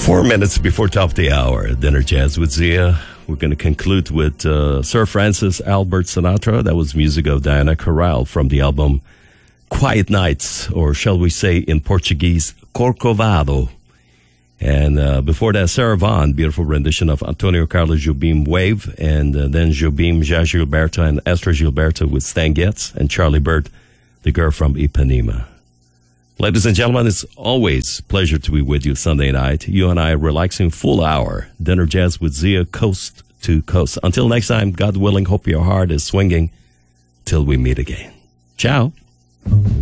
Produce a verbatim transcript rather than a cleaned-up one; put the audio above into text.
Four minutes before top of the hour, Dinner Jazz with Zia. We're going to conclude with uh, Sir Francis Albert Sinatra. That was music of Diana Corral from the album Quiet Nights, or shall we say in Portuguese, Corcovado. And uh, before that, Sarah Vaughan, beautiful rendition of Antonio Carlos Jobim, Wave, and uh, then Jobim, Jazz Gilberto, and Esther Gilberto with Stan Getz, and Charlie Bird, the girl from Ipanema. Ladies and gentlemen, it's always a pleasure to be with you Sunday night. You and I relaxing full hour. Dinner Jazz with Zia, coast to coast. Until next time, God willing, hope your heart is swinging till we meet again. Ciao.